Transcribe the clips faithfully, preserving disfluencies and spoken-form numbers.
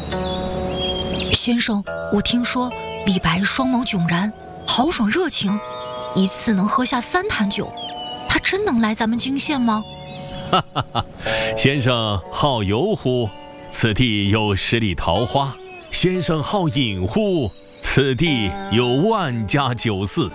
先生，我听说李白双眸迥然，豪爽热情，一次能喝下三坛酒，他真能来咱们泾县吗？ 哈哈哈，先生好游乎？此地有十里桃花。先生好饮乎？此地有万家酒肆。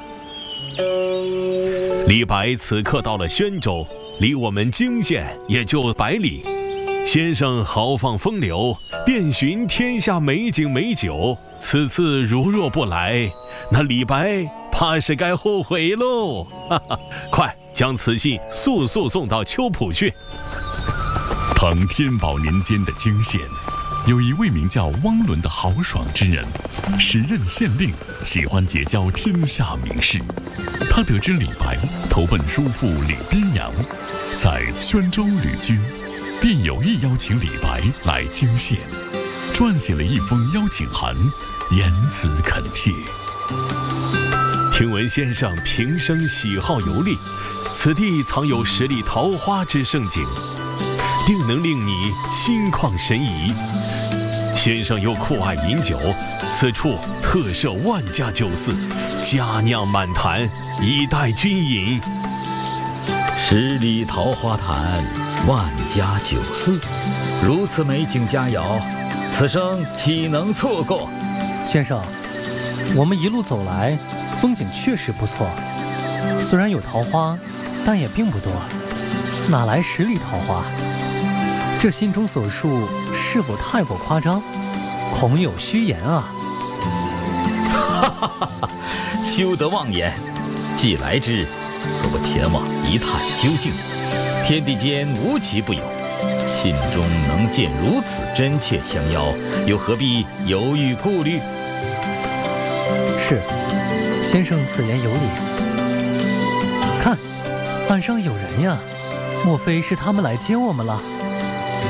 李白此刻到了宣州，离我们泾县也就百里。先生豪放风流，遍寻天下美景美酒，此次如若不来，那李白怕是该后悔喽！哈哈，快将此信速速送到秋浦去。 唐天宝年间的泾县，有一位名叫汪伦的豪爽之人，时任县令，喜欢结交天下名士。他得知李白投奔叔父李边阳，在宣州旅居，便有意邀请李白来泾县，撰写了一封邀请函，言辞恳切。 听闻先生平生喜好游历，此地藏有十里桃花之盛景，定能令你心旷神怡。先生又酷爱饮酒，此处特设万家酒肆，佳酿满坛，以待君饮。 十里桃花潭，万家酒肆，如此美景佳肴，此生岂能错过？ 先生，我们一路走来，风景确实不错，虽然有桃花，但也并不多，哪来十里桃花？这信中所述是否太过夸张？恐有虚言啊！ 哈哈哈哈，休得妄言！既来之，可不前往一探究竟？天地间无奇不有，信中能见如此真切相邀，又何必犹豫顾虑？ 是，先生此言有理。看，岸上有人呀，莫非是他们来接我们了？